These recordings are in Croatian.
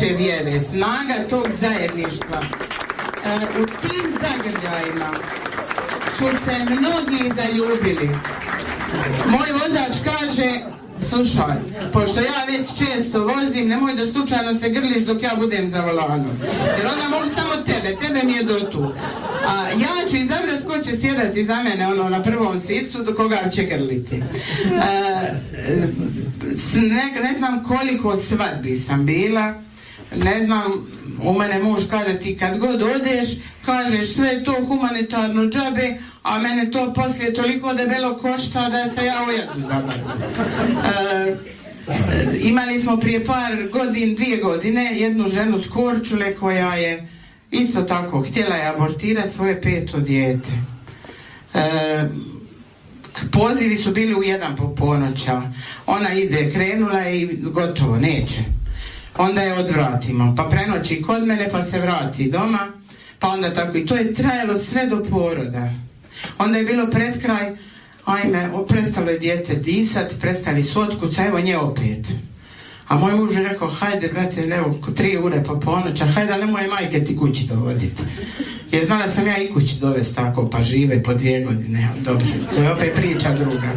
naše vjere, snaga tog zajedništva. U tim zagrljajima su se mnogi zaljubili. Moj vozač kaže, slušaj, pošto ja već često vozim, nemoj da slučajno se grliš dok ja budem za volanom. Jer onda mogu samo tebe mi je do tu. A ja ću izabrati ko će sjedati za mene na prvom sicu, do koga će grliti. Ne znam koliko svadbi sam bila, ne znam, u mene muž kaže ti kad god odeš, kažeš sve je to humanitarno džabe, a mene to poslije toliko debelo košta da se ja ojadu zabavim. Imali smo prije 2 godine jednu ženu s Korčule koja je isto tako htjela je abortirati svoje 5. dijete. Pozivi su bili u 1 po ponoća. Ona ide, krenula je i gotovo, neće. Onda je odvratimo, pa prenoći kod mene, pa se vrati doma, pa onda tako, i to je trajalo sve do poroda. Onda je bilo pred kraj, ajme, prestalo je dijete disat, prestali su otkuca, evo nje opet. A moj muž je rekao, hajde brate, evo 3 ure po ponoća, hajde, ali moje majke ti kući dovoditi. Jer znala sam ja i kući dovesti tako, pa žive po 2 godine, dobro, to je opet priča druga.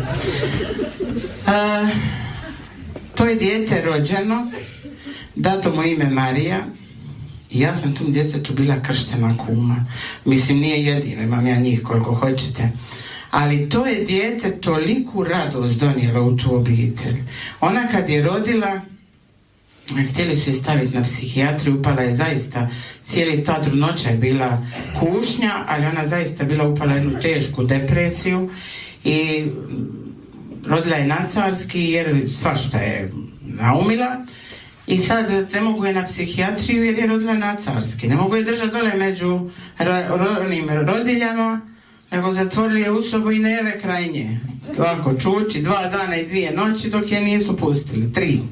To je dijete rođeno, dato mu ime Marija, i ja sam tom djetetu bila krštena kuma. Mislim, nije jedino, imam ja njih koliko hoćete. Ali to je dijete toliku radost donijelo u tu obitelj. Ona kad je rodila, htjeli su je staviti na psihijatriju, upala je zaista, cijeli ta trudnoća je bila kušnja, ali ona zaista bila upala jednu tešku depresiju i rodila je na carski jer svašta je naumila. I sad ne mogu je na psihijatriju jer je rodila na carski. Ne mogu je držati dole među onim rodiljama, nego zatvorili je u sobu i neve kraj nje. Ovako čuči 2 dana i 2 noći dok je nisu pustili.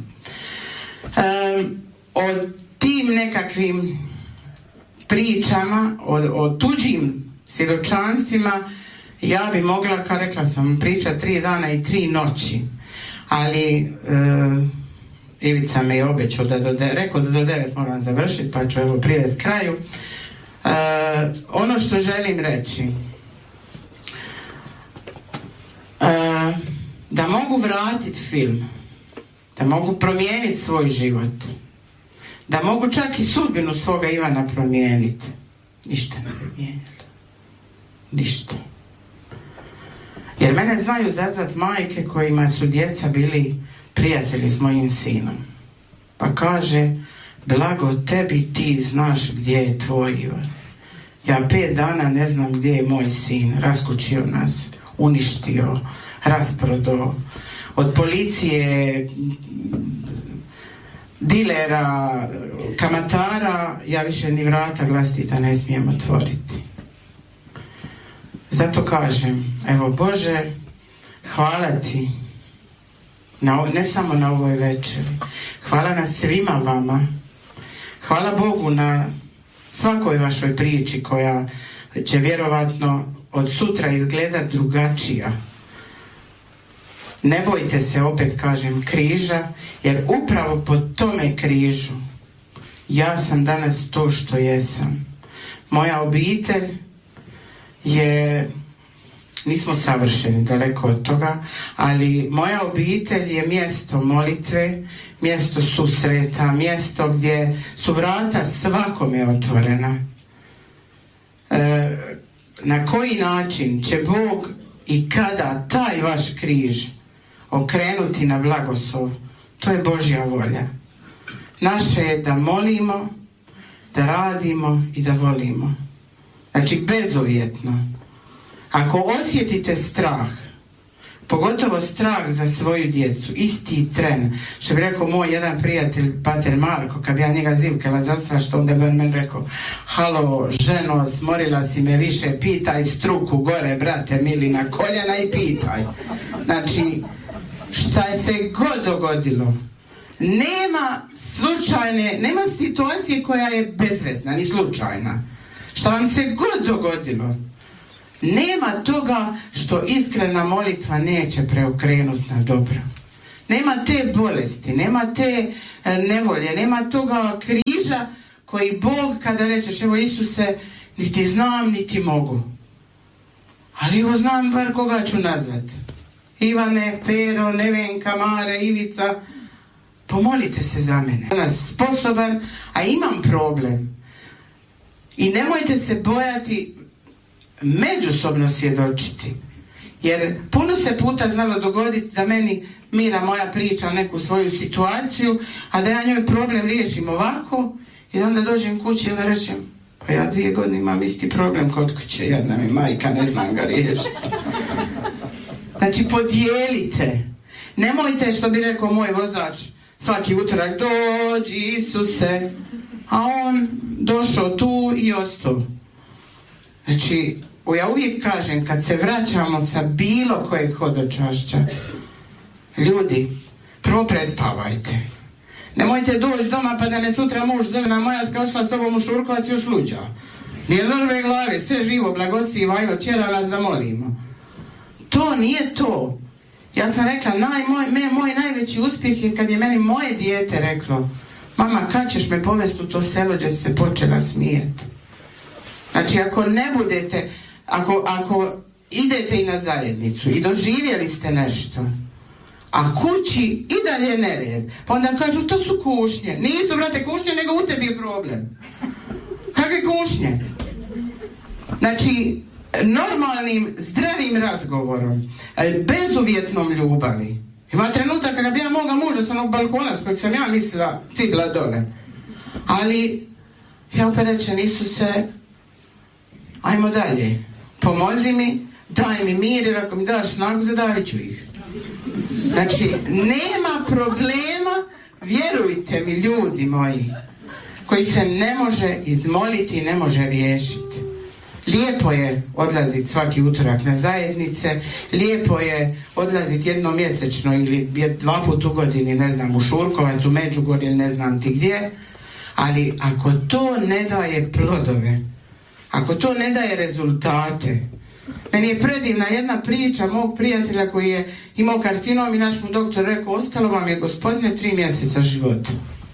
3. O tim nekakvim pričama, o tuđim svjedočanstvima, ja bi mogla, kao rekla sam, pričati 3 dana i 3 noći. Ali Ivica me je obećao rekao da do 9 moram završiti, pa ću evo privesti kraju. Ono što želim reći, da mogu vratiti film, da mogu promijeniti svoj život, da mogu čak i sudbinu svoga Ivana promijeniti, ništa ne promijenilo. Ništa. Jer mene znaju zazvat majke kojima su djeca bili prijatelji s mojim sinom. Pa kaže, blago tebi, ti znaš gdje je tvoj Ivan. Ja 5 dana ne znam gdje je moj sin. Raskućio nas, uništio, rasprodao. Od policije, dilera, kamatara, ja više ni vrata Glasita ne smijem otvoriti. Zato kažem, evo Bože, hvala ti, ne samo na ovoj večeri, hvala na svima vama, hvala Bogu na svakoj vašoj priči koja će vjerovatno od sutra izgledat drugačija. Ne bojte se, opet kažem, križa, jer upravo po tome križu ja sam danas to što jesam. Moja obitelj je, nismo savršeni, daleko od toga, ali moja obitelj je mjesto molitve, mjesto susreta, mjesto gdje su vrata svakome otvorena. Na koji način će Bog i kada taj vaš križ okrenuti na blagoslov, to je Božja volja. Naše je da molimo, da radimo i da volimo. Znači bezuvjetno. Ako osjetite strah, pogotovo strah za svoju djecu, isti tren, što bi rekao moj jedan prijatelj, pater Marko, kad bi ja njega zivkala za svašta, onda bi on meni rekao, halo, ženo, smorila si me više, pitaj struku gore, brate mili, na koljena i pitaj. Znači, šta se god dogodilo, nema situacije koja je bezvezna, ni slučajna. Šta vam se god dogodilo, nema toga što iskrena molitva neće preokrenuti na dobro. nema te bolesti, nema te nevolje, nema toga križa koji Bog kada rečeš, evo Isuse, niti znam, niti mogu. Ali evo znam bar koga ću nazvat. Ivane, Pero, Nevenka, Mare, Ivica, pomolite se za mene. Ja sam sposoban, a imam problem. I nemojte se bojati međusobno svjedočiti. Jer puno se puta znalo dogoditi da meni Mira moja priča neku svoju situaciju, a da ja njoj problem riješim ovako i onda dođem kući i onda rečem, pa ja 2 godine imam isti problem kod kuće, jedna mi majka, ne znam ga riješiti. Znači podijelite. Nemojte, što bi rekao moj vozač, svaki utorak dođi Isuse, a on došao tu i ostao. Znači, ja uvijek kažem, kad se vraćamo sa bilo kojeg hodočašća, ljudi, prvo prespavajte. Nemojte doći doma pa da me sutra muž zove na mojatka, ošla s tobom u Šurkovac još luđa. Nije norme glave, sve živo, blagosi, vajlo, čera nas da molimo. To nije to. Ja sam rekla, moj najveći uspjeh je kad je meni moje dijete reklo, mama, kad ćeš me povesti u to selo gdje se počela smijeti? Znači, ako ne budete, ako idete i na zajednicu i doživjeli ste nešto, a kući i dalje nered, pa onda kažu, to su kušnje. Nisu, brate, kušnje, nego u tebi je problem. Kakve kušnje? Znači, normalnim, zdravim razgovorom, bezuvjetnom ljubavi. Ima trenutak kada bi ja moga muža s onog balkona s kojeg sam ja mislila cigla dole. Ali, ja opet rečem, Isuse, ajmo dalje. Pomozi mi, daj mi mir, jer ako mi daš snagu, zadavit ću ih. Znači, nema problema, vjerujte mi, ljudi moji, koji se ne može izmoliti i ne može riješiti. Lijepo je odlaziti svaki utorak na zajednice, lijepo je odlaziti jednomjesečno ili 2 puta u godini, ne znam, u Šurkovac, u Međugorje ili ne znam ti gdje, ali ako to ne daje plodove, ako to ne daje rezultate. Meni je predivna jedna priča mog prijatelja koji je imao karcinom i naš mu doktor rekao, ostalo vam je, gospodine, 3 mjeseca života.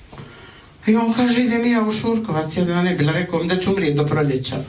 I on kaže, idem ja u Šurkovac, ja ne bila, rekao da ću umrijeti do proljeća.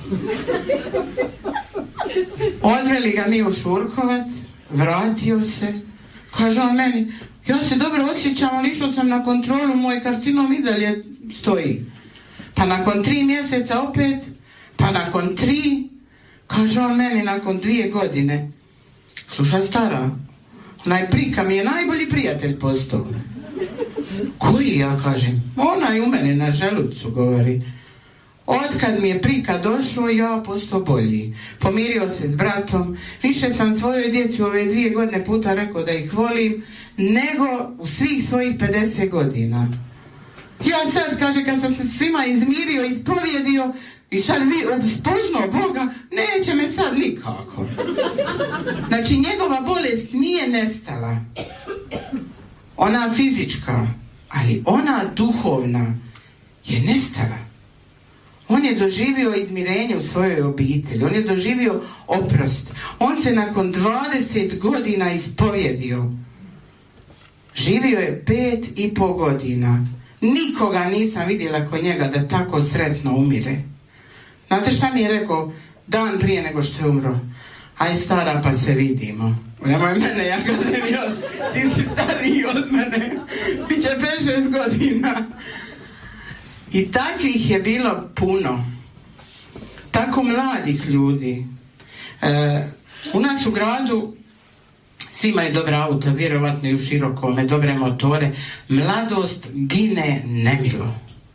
Odveli ga mi u Šurkovac, vratio se, kaže on meni, ja se dobro osjećam, ali išao sam na kontrolu, moj karcinom i dalje stoji. Pa nakon 3 mjeseca opet, pa nakon 3, kaže on meni nakon 2 godine, slušaj stara, onaj Prika mi je najbolji prijatelj postao. Koji, ja kažem? Onaj u mene na želucu, govori. Otkad mi je Prika došao, ja postao bolji. Pomirio se s bratom. Više sam svojoj djeci ove 2 godine puta rekao da ih volim, nego u svih svojih 50 godina. Ja sad, kaže, kad sam se svima izmirio, ispovjedio i sad spoznao Boga, neće me sad nikako. Znači, njegova bolest nije nestala. Ona fizička, ali ona duhovna je nestala. On je doživio izmirenje u svojoj obitelji, on je doživio oprost. On se nakon 20 godina ispovjedio. Živio je 5,5 godina. Nikoga nisam vidjela kod njega da tako sretno umire. Znate šta mi je rekao dan prije nego što je umro? Aj stara, pa se vidimo. Nemoj mene, ja kažem još, ti si stariji od mene, biće 5-6 godina. I takvih je bilo puno. Tako mladih ljudi. U nas u gradu svi imaju dobra auta, vjerovatno i u Širokome, dobre motore. Mladost gine nemilo.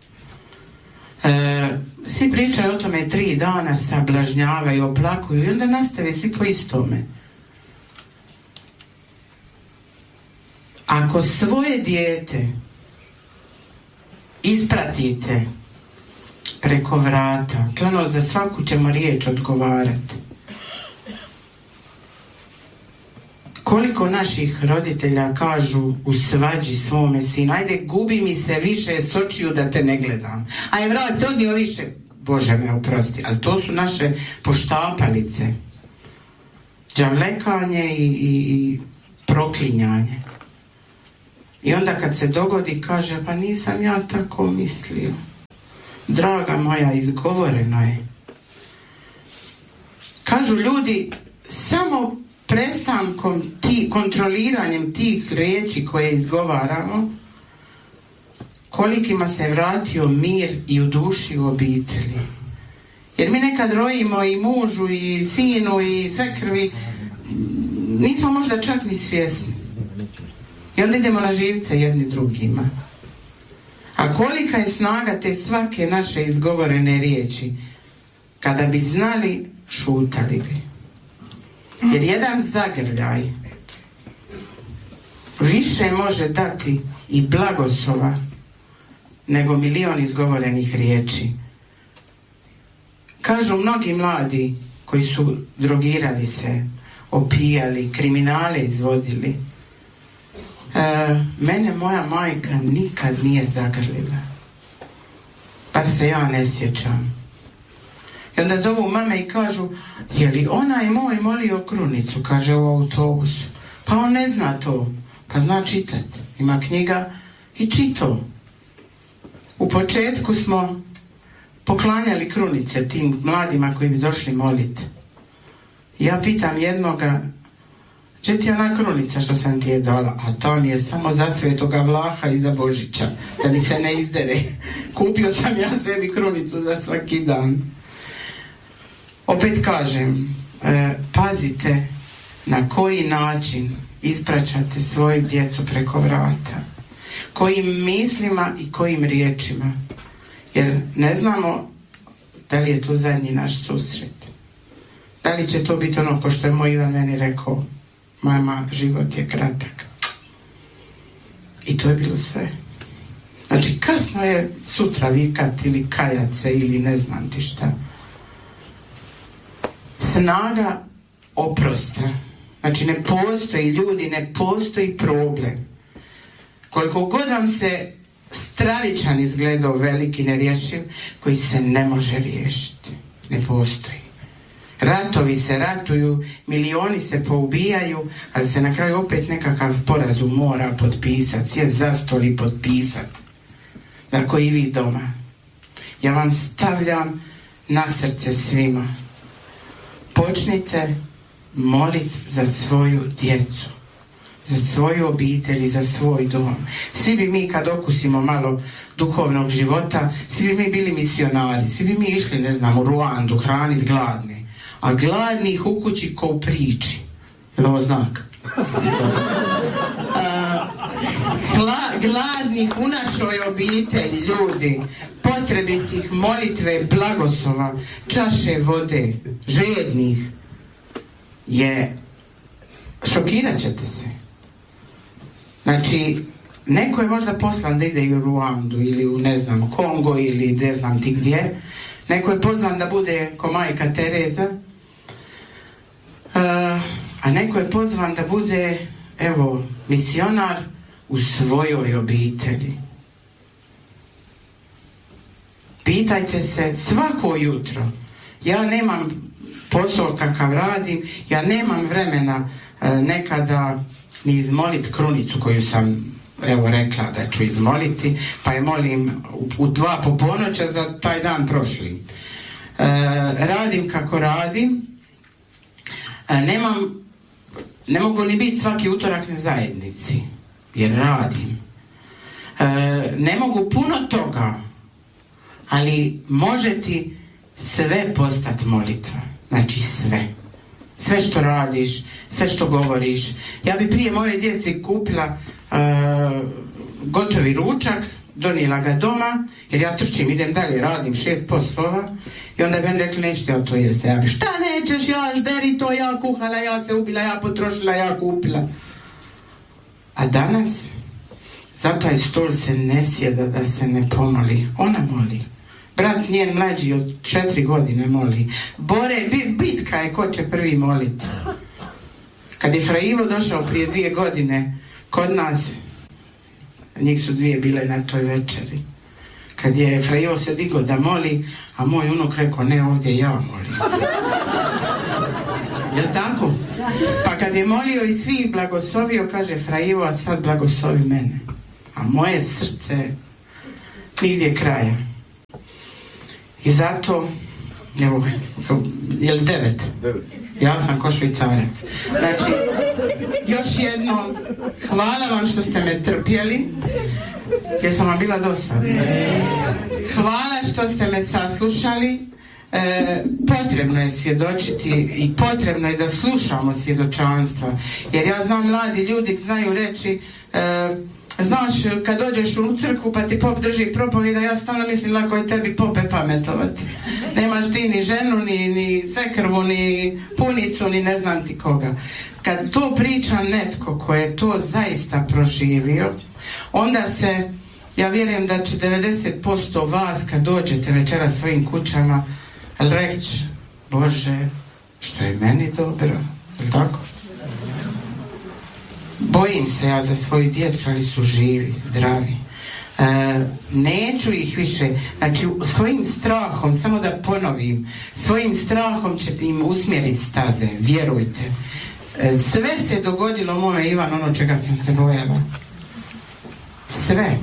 Svi pričaju o tome 3 dana, sablažnjavaju, oplakuju i onda nastave svi po istome. Ako svoje dijete ispratite preko vrata, to ono za svaku ćemo riječ odgovarati. Koliko naših roditelja kažu u svađi svome sinu, ajde gubi mi se više s očiju da te ne gledam. Aj vrati, odnio više, Bože me oprosti, ali to su naše poštapalice. Đavlekanje i proklinjanje. I onda kad se dogodi kaže, pa nisam ja tako mislio. Draga moja, izgovoreno je. Kažu ljudi, samo prestankom kontroliranjem tih riječi koje izgovaramo, kolikima se vratio mir i u duši i u obitelji. Jer mi nekad rojimo i mužu i sinu i svekrvi, nismo možda čak ni svjesni. I onda idemo na živce jedni drugima. A kolika je snaga te svake naše izgovorene riječi? Kada bi znali, šutali bi. Jer jedan zagrljaj više može dati i blagoslova nego milion izgovorenih riječi. Kažu mnogi mladi koji su drogirali se, opijali, kriminale izvodili. Mene moja majka nikad nije zagrlila. Bar se ja ne sjećam. I onda zovu mame i kažu, je li onaj moj molio krunicu, kaže u autobusu. Pa on ne zna to, pa zna čitat. Ima knjiga i čito. U početku smo poklanjali krunice tim mladima koji bi došli moliti. Ja pitam jednoga, če ti je ona krunica što sam ti je dala? A to mi je samo za Svetoga Vlaha i za Božića, da mi se ne izdere. Kupio sam ja sebi krunicu za svaki dan. Opet kažem, pazite na koji način ispraćate svoju djecu preko vrata. Kojim mislima i kojim riječima. Jer ne znamo da li je to zadnji naš susret. Da li će to biti ono ko što je moj Ivan meni rekao, mama, život je kratak. I to je bilo sve. Znači, kasno je sutra vikat ili kajat se ili ne znam ti šta. Snaga oprosta. Znači, ne postoji ljudi, ne postoji problem. Koliko god vam se stravičan izgledao veliki nerješiv, koji se ne može riješiti. Ne postoji. Ratovi se ratuju, milioni se poubijaju, ali se na kraju opet nekakav sporazum mora potpisati, sjest za stol i potpisati. Dakle, i vi doma. Ja vam stavljam na srce svima. Počnite moliti za svoju djecu, za svoju obitelj i za svoj dom. Svi bi mi, kad okusimo malo duhovnog života, svi bi mi bili misionari, svi bi mi išli, ne znam, u Ruandu hraniti gladne. A gladnih u kući ko u priči. Je li ovo znak? Gladnih u našoj obitelji, ljudi, potrebitih molitve, blagoslova, čaše vode, žednih, je, šokirat ćete se. Znači, neko je možda poslan da ide u Ruandu ili u, ne znam, Kongo ili ne znam ti gdje. Neko je pozvan da bude ko majka Tereza, a neko je pozvan da bude, evo, misionar u svojoj obitelji. Pitajte se svako jutro. Ja nemam posao kakav radim, ja nemam vremena nekada ni izmoliti krunicu koju sam, evo, rekla da ću izmoliti, pa je molim u 2 po ponoća za taj dan prošli. Radim kako radim. Ne mogu ni biti svaki utorak na zajednici, jer radim. Ne mogu puno toga, ali može ti sve postati molitva. Znači sve. Sve što radiš, sve što govoriš. Ja bi prije moje djeci kupila gotovi ručak, donijela ga doma, jer ja trčim, idem dalje, radim 6 poslova i onda bi on rekli, nećete ja to jeste. Ja bi, šta nećeš, ja žderi to, ja kuhala, ja se ubila, ja potrošila, ja kupila. A danas za taj stol se ne sjeda da se ne pomoli. Ona moli. Brat njen mlađi od 4 godine moli. Bore, bitka je ko će prvi moliti. Kad je Fra Ivo došao prije 2 godine kod nas, njih su 2 bile na toj večeri. Kad je Fra Ivo se digao da moli, a moj unuk rekao, ne, ovdje ja molim. Jel' tako? Pa kad je molio i svih blagoslovio, kaže Fra Ivo, a sad blagoslovi mene. a moje srce nigdje kraja. I zato, evo, je li 9? Ja sam ko Švicarac. Znači, još jednom, hvala vam što ste me trpjeli, jer sam vam bila dosadna. Hvala što ste me saslušali. Potrebno je svjedočiti i potrebno je da slušamo svjedočanstva, jer ja znam, mladi ljudi znaju reći, znaš, kad dođeš u crkvu pa ti pop drži propovjeda, ja stalno mislim lako je tebi pope pametovati, nemaš ti ni ženu, ni svekrvu, ni punicu, ni ne znam ti koga. Kad to priča netko ko je to zaista proživio, onda se, ja vjerujem da će 90% vas kad dođete večera svojim kućama reći, Bože, što je meni dobro, je tako? Bojim se ja za svoju djecu, ali su živi, zdravi. Neću ih više, znači svojim strahom, samo da ponovim, svojim strahom ćete im usmjeriti staze, vjerujte. Sve se dogodilo mome, Ivan, ono čega sam se bojala. Sve.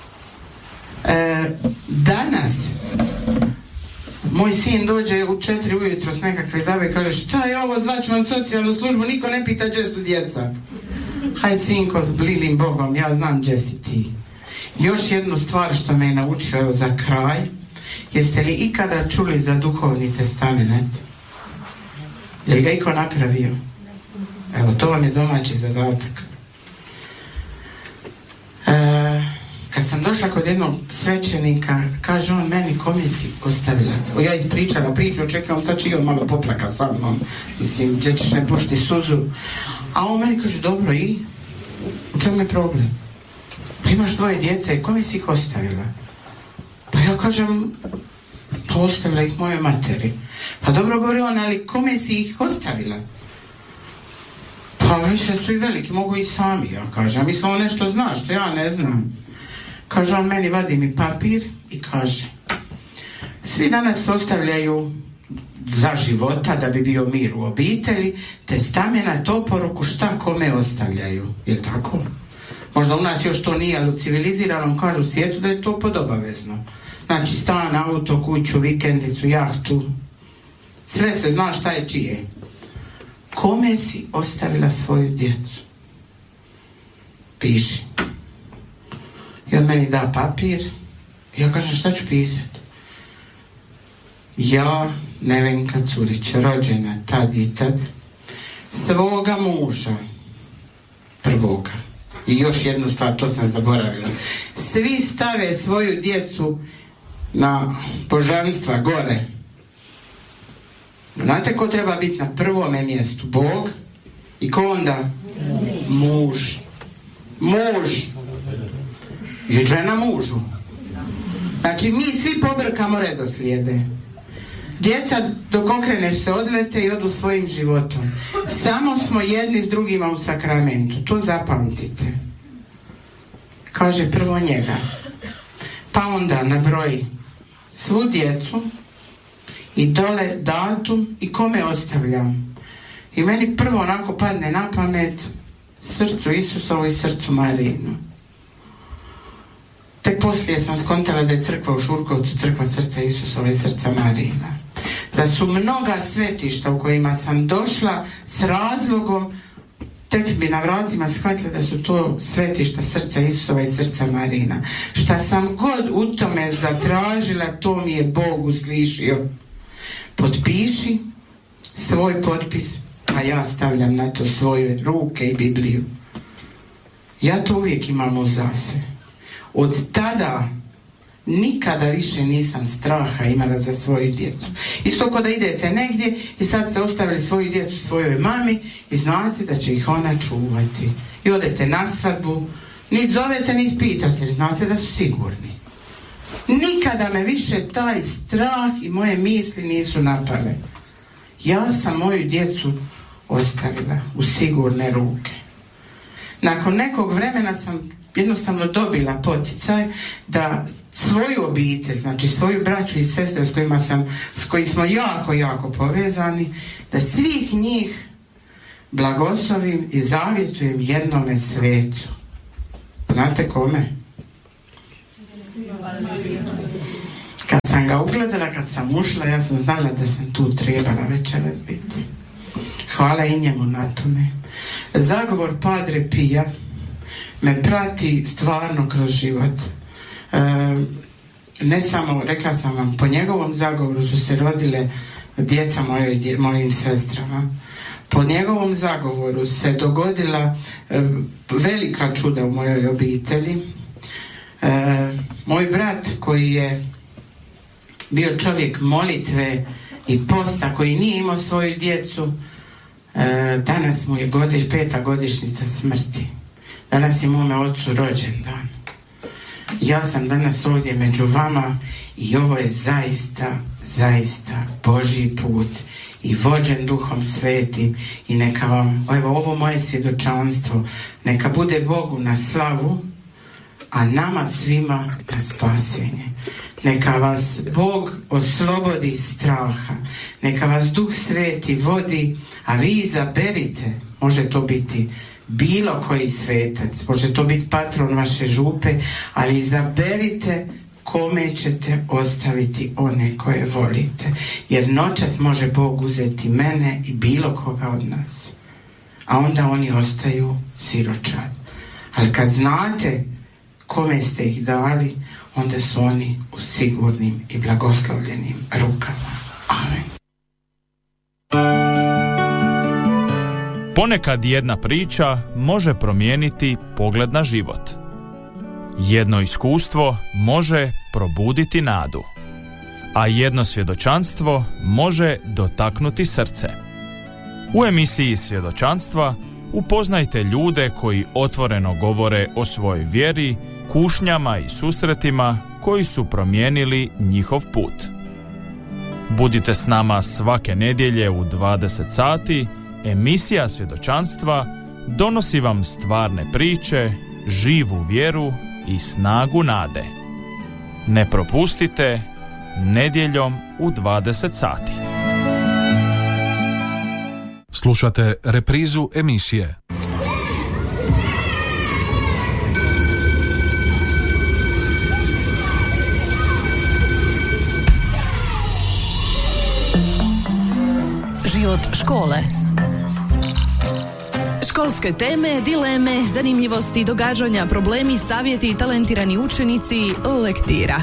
Danas moj sin dođe u 4 ujutro s nekakve zave i kaže, šta je ovo, zvaću vam socijalnu službu, niko ne pita gdje su djeca. Haj sinko, s blilim Bogom, ja znam gdje si ti. Još jednu stvar što me je naučio, evo za kraj, jeste li ikada čuli za duhovni testament? Je li ga iko napravio? Evo, to vam je domaći zadatak. Kad sam došla kod jednog svećenika, kaže on meni, kome si ostavila? Ja ispričala priču, očekam sad će i on malo poplaka sa mnom. Mislim, gdje ćeš ne pušti suzu. A on meni kaže, dobro, i? U čemu je problem? Pa imaš 2 djece, kome si ih ostavila? Pa ja kažem, pa ostavila ih moje materi. Pa dobro, govori on, ali kome si ih ostavila? Pa više su i veliki, mogu i sami, ja kažem. Mislim, on nešto zna što ja ne znam. Kaže on meni, vadi mi papir i kaže, svi danas ostavljaju za života, da bi bio mir u obitelji, testamenat, oporuku, šta kome ostavljaju. Je tako? Možda u nas još to nije, ali u civiliziranom kažu svijetu da je to podobavezno. Znači stan, auto, kuću, vikendicu, jahtu, sve se zna šta je čije. Kome si ostavila svoju djecu? Piši. I on meni da papir. Ja kažem, šta ću pisati? Ja, Nevenka Curić, rođena tad i tad, svoga muža, prvoga. I još jednu stvar, to sam zaboravila. Svi stave svoju djecu na božanstva gore. Znate ko treba biti na prvome mjestu? Bog. I ko onda? Muž. Muž. I žena mužu. Znači mi svi pobrkamo redoslijede. Djeca dok okreneš se odlete i odu svojim životom. Samo smo jedni s drugima u sakramentu. To zapamtite. Kaže prvo njega. Pa onda nabroji svu djecu i dole datum i kome ostavljam. I meni prvo onako padne na pamet srcu Isusovu i srcu Marinu. Tek poslije sam skontala da je crkva u Šurkovcu crkva srca Isusova i srca Marina. Da su mnoga svetišta u kojima sam došla s razlogom, tek bi na vratima shvatila da su to svetišta srca Isusova i srca Marina. Šta sam god u tome zatražila, to mi je Bog uslišio. Potpiši svoj potpis, a ja stavljam na to svoje ruke i Bibliju. Ja to uvijek imam uza se. Od tada nikada više nisam straha imala za svoju djecu. Isto kao da idete negdje i sad ste ostavili svoju djecu svojoj mami i znate da će ih ona čuvati. I odete na svadbu, niti zovete, niti pitate, jer znate da su sigurni. Nikada me više taj strah i moje misli nisu napale. Ja sam moju djecu ostavila u sigurne ruke. Nakon nekog vremena sam jednostavno dobila poticaj da svoju obitelj, znači svoju braću i sestre s kojima smo jako povezani, da svih njih blagoslovim i zavjetujem jednome svetu. Znate kome? Kad sam ga ugledala, kad sam ušla, ja sam znala da sam tu trebala večeras biti. Hvala i njemu na tome. Zagovor Padre Pija me prati stvarno kroz život. Ne samo, rekla sam vam, po njegovom zagovoru su se rodile djeca mojim sestrama. Po njegovom zagovoru se dogodila velika čuda u mojoj obitelji. Moj brat koji je bio čovjek molitve i posta, koji nije imao svoju djecu, danas mu je 5. godišnjica smrti. Danas je mome ocu rođendan. Ja sam danas ovdje među vama i ovo je zaista Božji put i vođen Duhom Svetim i neka vam, ovo moje svjedočanstvo, neka bude Bogu na slavu, a nama svima na spasenje. Neka vas Bog oslobodi straha, neka vas Duh Sveti vodi, a vi izaberite, može to biti bilo koji svetac, može to biti patron vaše župe, ali izaberite kome ćete ostaviti one koje volite. Jer noćas može Bog uzeti mene i bilo koga od nas. A onda oni ostaju siročad. Ali kad znate kome ste ih dali, onda su oni u sigurnim i blagoslovljenim rukama. Amen. Ponekad jedna priča može promijeniti pogled na život. Jedno iskustvo može probuditi nadu, a jedno svjedočanstvo može dotaknuti srce. U emisiji Svjedočanstva upoznajte ljude koji otvoreno govore o svojoj vjeri, kušnjama i susretima koji su promijenili njihov put. Budite s nama svake nedjelje u 20 sati. Emisija Svjedočanstva donosi vam stvarne priče, živu vjeru i snagu nade. Ne propustite nedjeljom u 20 sati. Slušate reprizu emisije. Život škole. Školske teme, dileme, zanimljivosti, događanja, problemi, savjeti i talentirani učenici, lektira.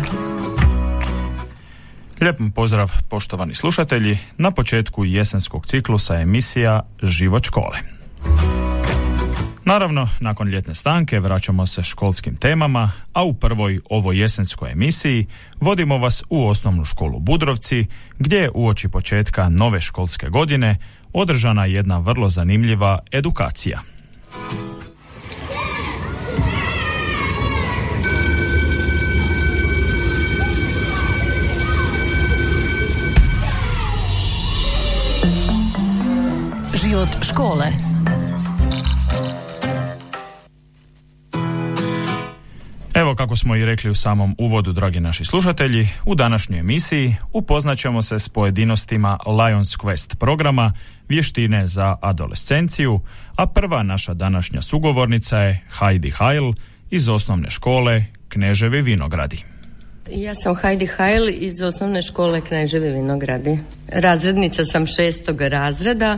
Lijep pozdrav poštovani slušatelji na početku jesenskog ciklusa emisija Život škole. Naravno, nakon ljetne stanke vraćamo se školskim temama, a u prvoj ovoj jesenskoj emisiji vodimo vas u osnovnu školu Budrovci, gdje je uoči početka nove školske godine održana jedna vrlo zanimljiva edukacija. Život škole. Evo, kako smo i rekli u samom uvodu, dragi naši slušatelji, u današnjoj emisiji upoznaćemo se s pojedinostima Lions Quest programa Vještine za adolescenciju, a prva naša današnja sugovornica je Heidi Heil iz osnovne škole Kneževi Vinogradi. Ja sam Heidi Heil iz osnovne škole Kneževi Vinogradi. Razrednica sam 6. razreda.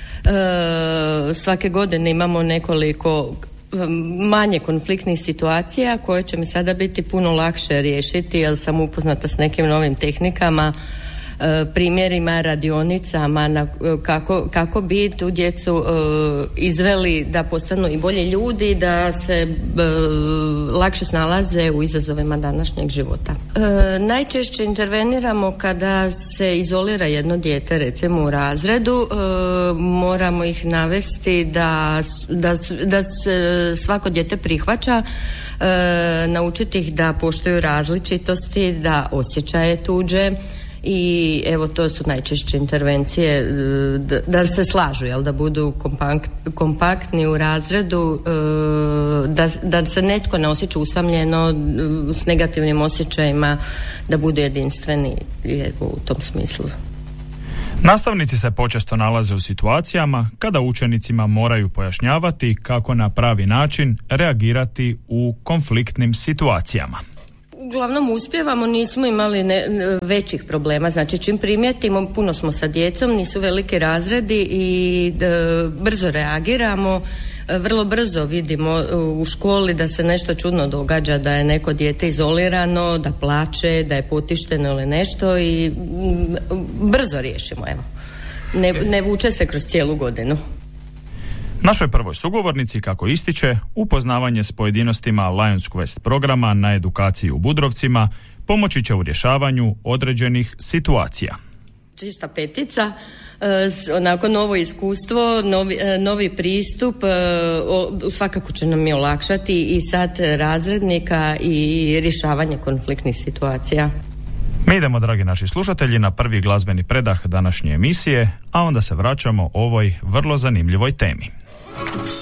Svake godine imamo nekoliko manje konfliktnih situacija koje će mi sada biti puno lakše riješiti jer sam upoznata s nekim novim tehnikama, primjerima, radionicama, kako bi tu djecu izveli da postanu i bolji ljudi, da se lakše snalaze u izazovima današnjeg života. Najčešće interveniramo kada se izolira jedno dijete, recimo u razredu. Moramo ih navesti da se svako dijete prihvaća, naučiti ih da poštuju različitosti, da osjećaje tuđe. I evo, to su najčešće intervencije, da se slažu, da budu kompaktni u razredu, da se netko ne osjeća usamljeno s negativnim osjećajima, da budu jedinstveni u tom smislu. Nastavnici se počesto nalaze u situacijama kada učenicima moraju pojašnjavati kako na pravi način reagirati u konfliktnim situacijama. uglavnom uspijevamo, nismo imali većih problema. Znači čim primijetimo, puno smo sa djecom, nisu veliki razredi i brzo reagiramo. Vrlo brzo vidimo u školi da se nešto čudno događa, da je neko dijete izolirano, da plače, da je potišteno ili nešto i brzo riješimo, evo. Ne vuče se kroz cijelu godinu. Našoj prvoj sugovornici, kako ističe, upoznavanje s pojedinostima Lions Quest programa na edukaciji u Budrovcima pomoći će u rješavanju određenih situacija. Čista petica, onako novo iskustvo, novi pristup, svakako će nam je olakšati i sad razrednika i rješavanje konfliktnih situacija. Mi idemo, dragi naši slušatelji, na prvi glazbeni predah današnje emisije, a onda se vraćamo ovoj vrlo zanimljivoj temi.